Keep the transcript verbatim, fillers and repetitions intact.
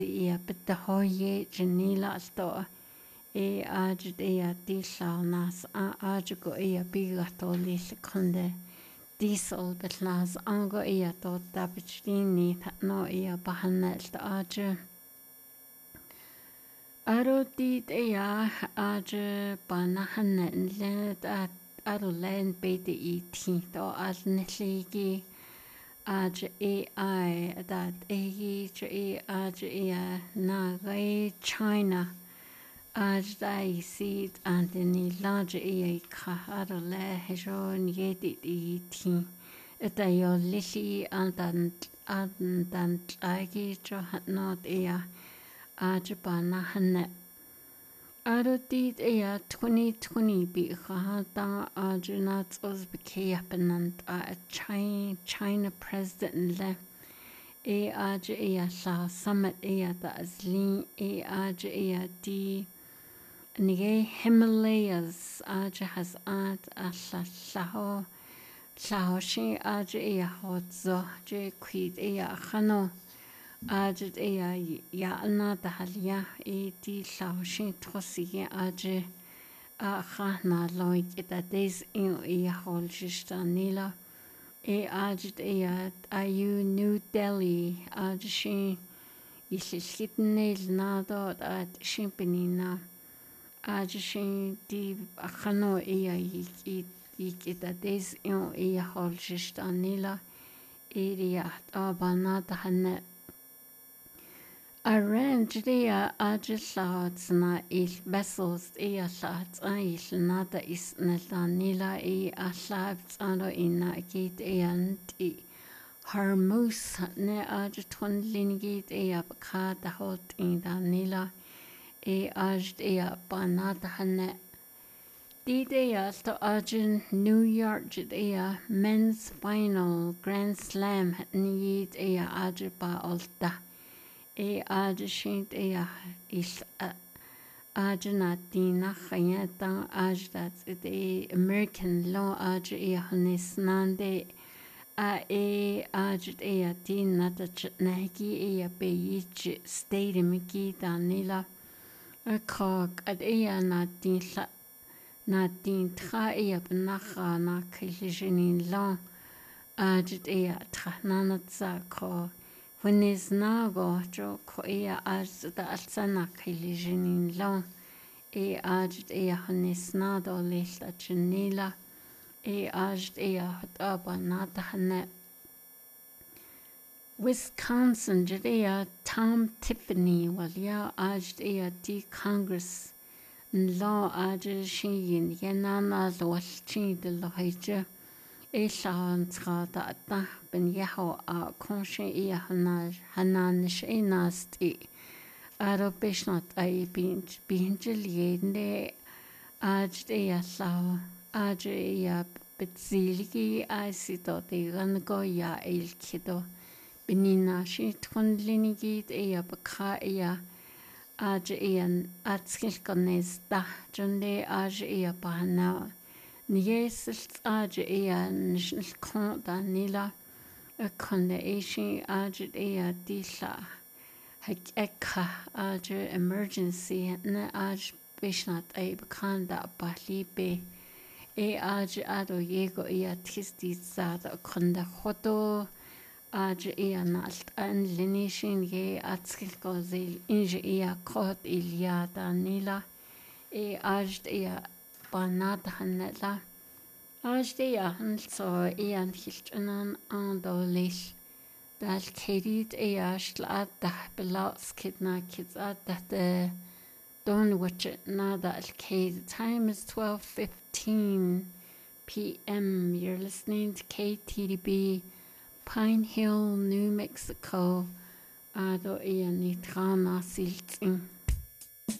ia betahoye janila sto e ajit ia tisla nas a ajugo ia bigato lis konde diesel betlas ango ia to tapchini no ia bahanel sta aju aro dit ia aju banahanen le at aro len bete i ti to alneligi Aj A I that A J Aj A Nagai China Aj Dai Seed and the large A Kaharale Hejon Yedit Eating at a yo lily and and Agi Johat not Ea Ajabana Hanet. Arodid ea twenty twenty bi khata ajunat uzbeki apnant a China China president le e aj ea la summit ea da azlin e aj ea di nige Himalayas aj has at a la lao lao shi aj ea hodzo je quid ea khano Ajit ea ya na dahalia e di lao shin trosi aje a khana loik ita des in e hol shistanila e ajit ea ayu New Delhi aj shin ishishitnel na dot at shimpinina aj shin di khano ea ik ik ita des in e hol shistanila e ya abana dahane Iran jdia ajislat na il vessels e aslat il nada is natanila e aslat ano ina git e anti Hormuz ne ajtun lingit e abka da hot in danila e ajd e banat hane Didea to Arjun New York jdia men's final Grand Slam nid e ajba alta E ajshint e is ajnatina khayata ajdat the American law aj e hanisnande a e ajt e atina ta nagi e beich state miki danila a kok ad e natin natin tra e bnacha na khilinin law ajt e trananatsa ko When is nago jo koea aj da alsana kilijinin long e aj e hanis nado lista chinila e aj e hataba nata hane Wisconsin jdia Tom Tiffany walia aj e di Congress law aj shin yanana lwalchin de lohaja E shan trata ta ben yaho a konshin e hanar hanan she nasti aro beshnat ai bin binjil yende aj de ya sa aj ya betzilgi ai sito de gan go ya el kido benina shi tonlinigi e ya bakha ya aj e an atskil konesta jonde aj e ya bana Niesels aj ea nishil kon danila a konde eishi aj ea dila hek ekha aj emergency na aj bishnat ay bakanda balibe e aj ado yego ea tisti zada konde khodo aj ea nalt an linishin ye atskil kozil inje ea kot ilya danila e aj ea Banat hanela Ajde ya hanso ian hiltunan andolis dal kerid e ashla da belas kidna kids at the don't watch it nada al K the time is twelve fifteen p m You're listening to K T D B Pine Hill, New Mexico Ado ian nitrana silting